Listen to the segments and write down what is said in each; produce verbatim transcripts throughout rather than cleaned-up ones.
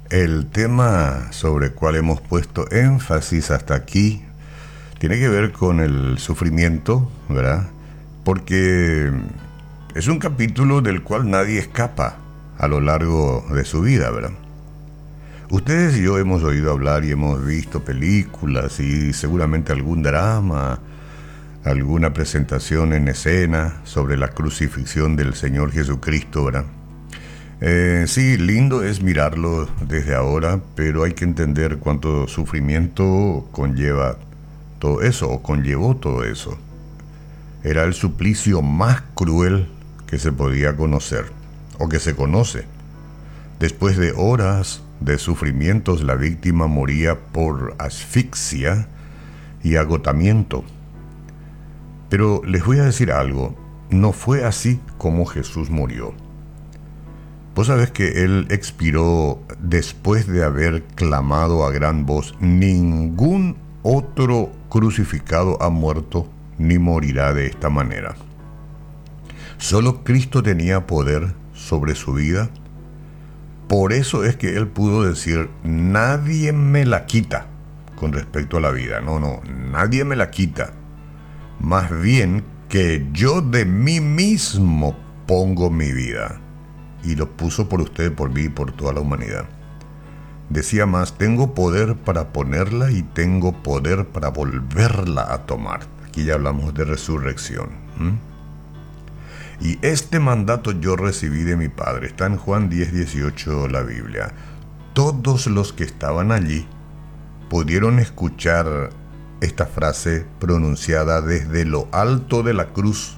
El tema sobre el cual hemos puesto énfasis hasta aquí tiene que ver con el sufrimiento, ¿verdad? Porque es un capítulo del cual nadie escapa a lo largo de su vida, ¿verdad? Ustedes y yo hemos oído hablar y hemos visto películas y seguramente algún drama, alguna presentación en escena sobre la crucifixión del Señor Jesucristo, ¿verdad? Eh, sí, lindo es mirarlo desde ahora, pero hay que entender cuánto sufrimiento conlleva todo eso, o conllevó todo eso. Era el suplicio más cruel que se podía conocer, o que se conoce. Después de horas de sufrimientos, la víctima moría por asfixia y agotamiento. Pero les voy a decir algo, no fue así como Jesús murió. Vos sabés que Él expiró después de haber clamado a gran voz: ningún otro crucificado ha muerto ni morirá de esta manera. Solo Cristo tenía poder sobre su vida. Por eso es que Él pudo decir: nadie me la quita con respecto a la vida. No, no, nadie me la quita. Más bien que yo de mí mismo pongo mi vida. Y lo puso por usted, por mí y por toda la humanidad. Decía más: tengo poder para ponerla y tengo poder para volverla a tomar. Aquí ya hablamos de resurrección. ¿Mm? Y este mandato yo recibí de mi Padre. Está en Juan diez, dieciocho la Biblia. Todos los que estaban allí pudieron escuchar esta frase pronunciada desde lo alto de la cruz: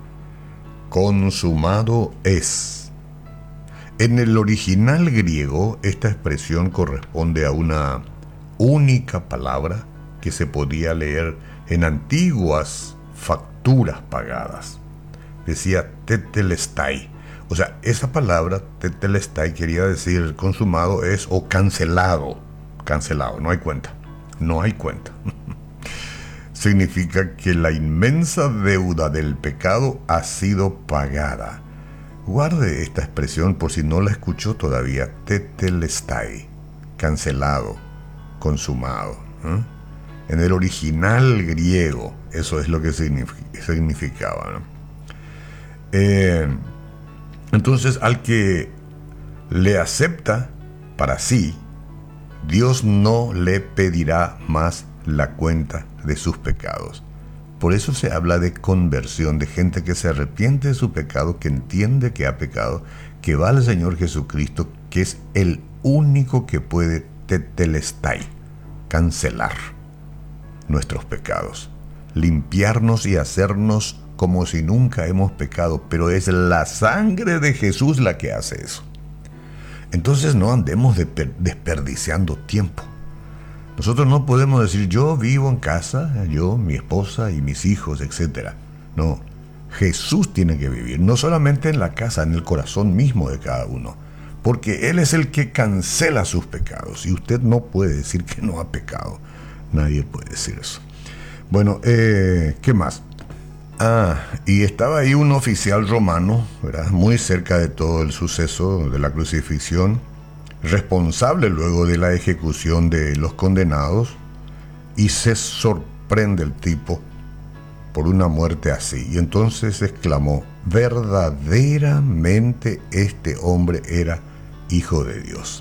consumado es. En el original griego, esta expresión corresponde a una única palabra que se podía leer en antiguas facturas pagadas. Decía tetelestai. O sea, esa palabra tetelestai quería decir consumado es o cancelado. Cancelado, no hay cuenta. No hay cuenta. Significa que la inmensa deuda del pecado ha sido pagada. Guarde esta expresión por si no la escuchó todavía. Tetelestai, cancelado, consumado. ¿eh? En el original griego, eso es lo que significaba. ¿no? Eh, entonces, al que le acepta para sí, Dios no le pedirá más la cuenta de sus pecados. Por eso se habla de conversión, de gente que se arrepiente de su pecado, que entiende que ha pecado, que va al Señor Jesucristo, que es el único que puede tetelestai, cancelar nuestros pecados, limpiarnos y hacernos como si nunca hemos pecado, pero es la sangre de Jesús la que hace eso. Entonces no andemos desperdiciando tiempo. Nosotros no podemos decir: yo vivo en casa, yo, mi esposa y mis hijos, etcétera. No, Jesús tiene que vivir, no solamente en la casa, en el corazón mismo de cada uno, porque Él es el que cancela sus pecados, y usted no puede decir que no ha pecado. Nadie puede decir eso. Bueno, eh, ¿qué más? Ah, y estaba ahí un oficial romano, ¿verdad? Muy cerca de todo el suceso de la crucifixión, responsable luego de la ejecución de los condenados, y se sorprende el tipo por una muerte así, y entonces exclamó: verdaderamente este hombre era hijo de Dios.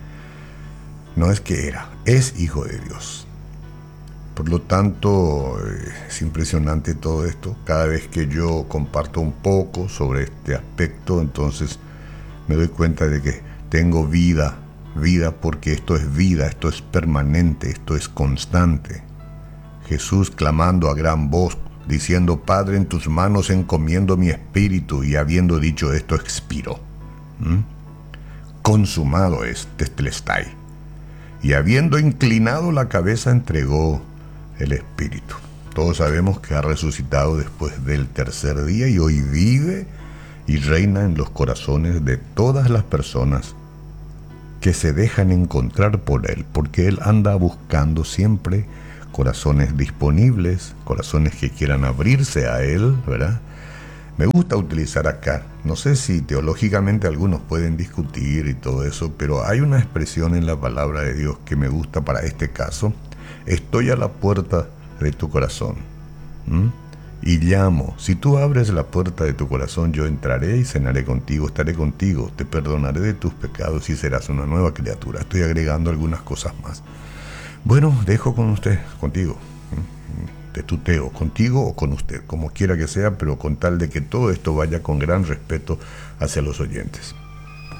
No es que era, es hijo de Dios. Por lo tanto, es impresionante todo esto. Cada vez que yo comparto un poco sobre este aspecto, entonces me doy cuenta de que tengo vida, vida porque esto es vida, esto es permanente, esto es constante. Jesús clamando a gran voz, diciendo: Padre, en tus manos encomiendo mi espíritu, y habiendo dicho esto, expiró. ¿Mm? Consumado es, tetelestai. Y habiendo inclinado la cabeza, entregó el espíritu. Todos sabemos que ha resucitado después del tercer día y hoy vive y reina en los corazones de todas las personas que se dejan encontrar por Él, porque Él anda buscando siempre corazones disponibles, corazones que quieran abrirse a Él, ¿verdad? Me gusta utilizar acá No sé si teológicamente algunos pueden discutir y todo eso, pero hay una expresión en la palabra de Dios que me gusta para este caso. Estoy a la puerta de tu corazón. ¿Mm? Y llamo. Si tú abres la puerta de tu corazón, yo entraré y cenaré contigo, estaré contigo, te perdonaré de tus pecados y serás una nueva criatura. Estoy agregando algunas cosas más. Bueno, dejo con usted, contigo. Te tuteo, contigo o con usted, como quiera que sea, pero con tal de que todo esto vaya con gran respeto hacia los oyentes.